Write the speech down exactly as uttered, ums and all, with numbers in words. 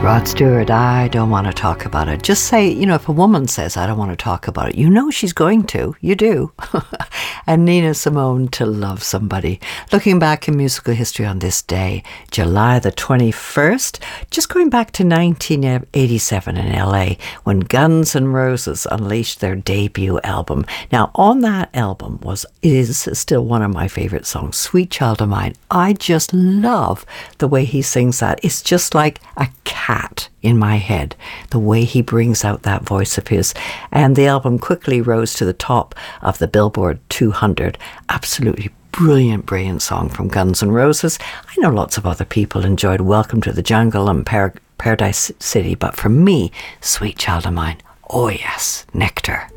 Rod Stewart, I don't want to talk about it. Just say, you know, if a woman says, I don't want to talk about it, you know she's going to. You do. And Nina Simone, To Love Somebody. Looking back in musical history on this day, July the twenty-first, just going back to nineteen eighty-seven in L A, when Guns N' Roses unleashed their debut album. Now, on that album was is still one of my favourite songs, Sweet Child of Mine. I just love the way he sings that. It's just like a cat in my head, the way he brings out that voice of his. And the album quickly rose to the top of the Billboard two hundred. Absolutely brilliant, brilliant song from Guns N' Roses. I know lots of other people enjoyed Welcome to the Jungle and Par- Paradise City, but for me, Sweet Child of Mine, oh yes, nectar.